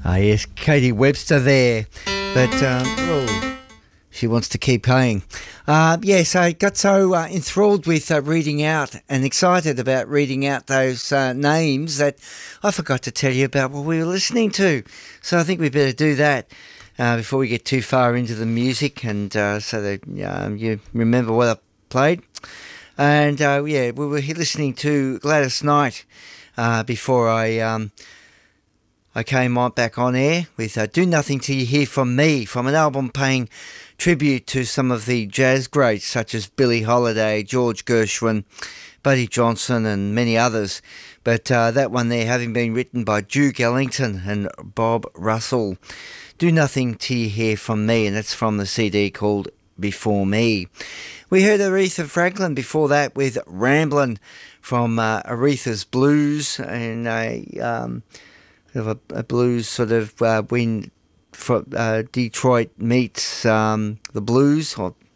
Yes, Katie Webster there, but she wants to keep playing. Yes, I got so enthralled with reading out and excited about reading out those names that I forgot to tell you about what we were listening to. So I think we better do that before we get too far into the music, and so that you remember what I played. And we were listening to Gladys Knight before I came back on air with Do Nothing Till You Hear From Me, from an album paying tribute to some of the jazz greats such as Billie Holiday, George Gershwin, Buddy Johnson and many others. But that one there having been written by Duke Ellington and Bob Russell. Do Nothing Till You Hear From Me, and that's from the CD called Before Me. We heard Aretha Franklin before that with Ramblin' from Aretha's Blues, and a blues sort of when Detroit meets the blues,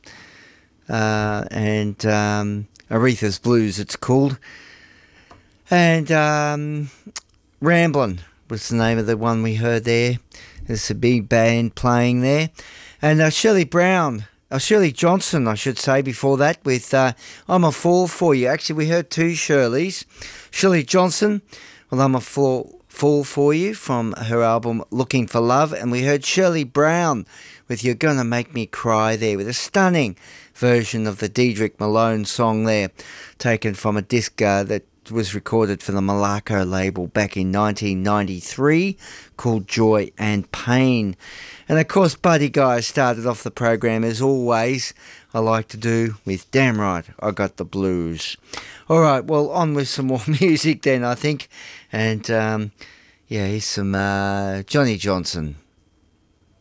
and Aretha's Blues it's called. And Ramblin' was the name of the one we heard there. There's a big band playing there. And Shirley Johnson, I should say, before that with I'm a Fall For You. Actually, we heard two Shirleys. Shirley Johnson, well, I'm a Fall For You from her album Looking For Love, and we heard Shirley Brown with You're Gonna Make Me Cry there, with a stunning version of the Dedrick Malone song there, taken from a disc that was recorded for the Malaco label back in 1993 called Joy and Pain. And of course Buddy Guy started off the program as always, I like to do, with Damn Right I Got the Blues. Alright, well, on with some more music then, I think. And here's some Johnny Johnson.